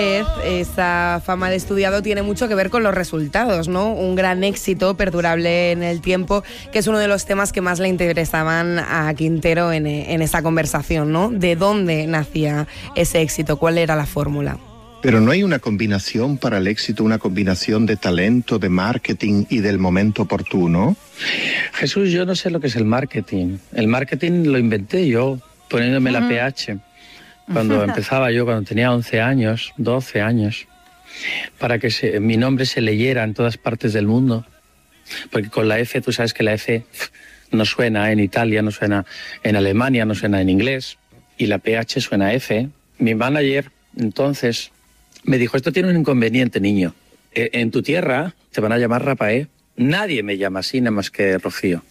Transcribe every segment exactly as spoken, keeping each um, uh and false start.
Esa fama de estudiado tiene mucho que ver con los resultados, ¿no? Un gran éxito perdurable en el tiempo, que es uno de los temas que más le interesaban a Quintero en, en esa conversación, ¿no? ¿De dónde nacía ese éxito? ¿Cuál era la fórmula? Pero no hay una combinación para el éxito, una combinación de talento, de marketing y del momento oportuno. Jesús, yo no sé lo que es el marketing. El marketing lo inventé yo, poniéndome uh-huh. la P H. Cuando empezaba yo, cuando tenía once años, doce años, para que se, mi nombre se leyera en todas partes del mundo. Porque con la F, tú sabes que la F no suena en Italia, no suena en Alemania, no suena en inglés. Y la P H suena F. Mi manager, entonces, me dijo, esto tiene un inconveniente, niño. En tu tierra te van a llamar Rapaé. Nadie me llama así, nada más que Rocío.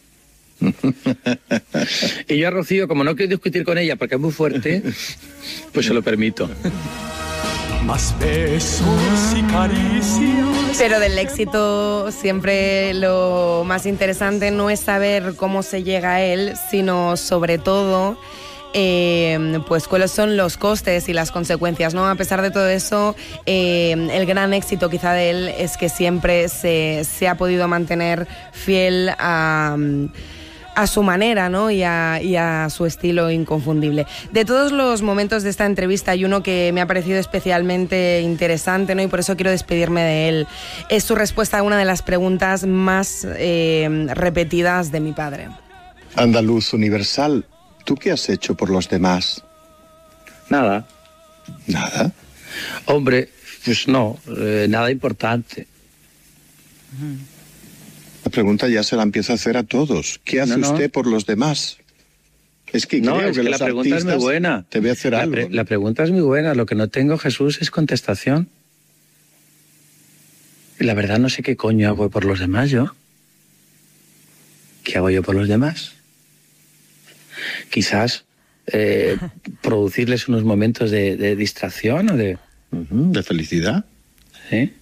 Y yo a Rocío, como no quiero discutir con ella porque es muy fuerte, pues se lo permito. Más besos y caricias. Pero del éxito siempre lo más interesante no es saber cómo se llega a él, sino sobre todo eh, pues cuáles son los costes y las consecuencias, ¿no? A pesar de todo eso, eh, el gran éxito quizá de él es que siempre se, se ha podido mantener fiel a... a su manera, ¿no? y, a, y a su estilo inconfundible. De todos los momentos de esta entrevista hay uno que me ha parecido especialmente interesante, ¿no? Y por eso quiero despedirme de él. Es su respuesta a una de las preguntas más eh, repetidas de mi padre. Andaluz universal, ¿tú qué has hecho por los demás? Nada. ¿Nada? Hombre, pues no, eh, nada importante. Uh-huh. La pregunta ya se la empieza a hacer a todos. ¿Qué hace no, no. usted por los demás? Es que no, creo es que, que los la pregunta es muy buena. Te voy a hacer la algo. Pre la pregunta es muy buena. Lo que no tengo, Jesús, es contestación. Y la verdad no sé qué coño hago por los demás yo. ¿Qué hago yo por los demás? Quizás eh, producirles unos momentos de, de distracción o de... Uh-huh, de felicidad. ¿Sí?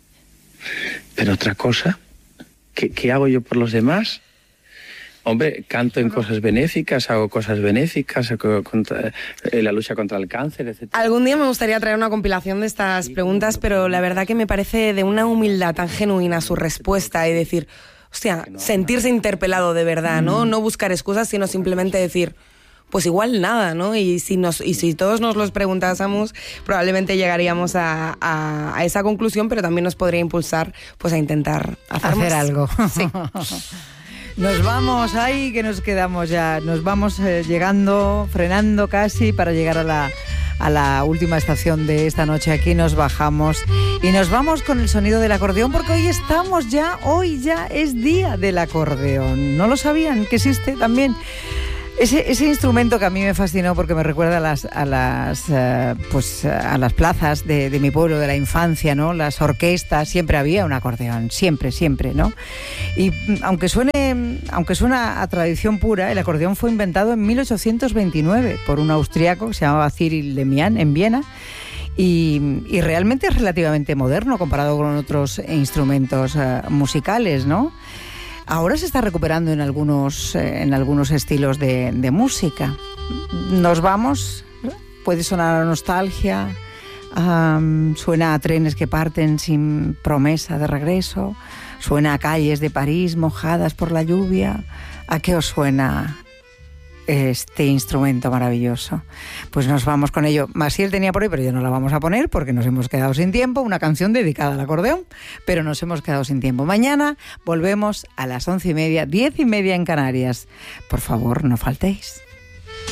Pero otra cosa... ¿Qué, ¿Qué hago yo por los demás? Hombre, canto en cosas benéficas, hago cosas benéficas, hago contra, eh, la lucha contra el cáncer, etcétera. Algún día me gustaría traer una compilación de estas preguntas, pero la verdad que me parece de una humildad tan genuina su respuesta y decir, hostia, sentirse interpelado de verdad, ¿no? No buscar excusas, sino simplemente decir... pues igual nada, ¿no? Y si nos y si todos nos los preguntásemos, probablemente llegaríamos a, a, a esa conclusión, pero también nos podría impulsar pues a intentar hacer, hacer más. algo. Sí. Nos vamos ahí, que nos quedamos ya. Nos vamos eh, llegando, frenando casi para llegar a la, a la última estación de esta noche. Aquí nos bajamos y nos vamos con el sonido del acordeón, porque hoy estamos ya, hoy ya es día del acordeón. ¿No lo sabían que existe también? Ese, ese instrumento que a mí me fascinó porque me recuerda a las, a las, uh, pues, a las plazas de, de mi pueblo, de la infancia, ¿no? Las orquestas, siempre había un acordeón, siempre, siempre, ¿no? Y aunque suene, aunque suena a tradición pura, el acordeón fue inventado en mil ochocientos veintinueve por un austriaco que se llamaba Cyril Demian en Viena. Y, y realmente es relativamente moderno comparado con otros instrumentos uh, musicales, ¿no? Ahora se está recuperando en algunos, eh, en algunos estilos de, de música. Nos vamos, puede sonar a nostalgia, um, suena a trenes que parten sin promesa de regreso, suena a calles de París mojadas por la lluvia. ¿A qué os suena este instrumento maravilloso? Pues nos vamos con ello. Maciel tenía por ahí, pero ya no la vamos a poner porque nos hemos quedado sin tiempo, una canción dedicada al acordeón, pero nos hemos quedado sin tiempo. Mañana volvemos a las once y media, diez y media en Canarias. Por favor, no faltéis.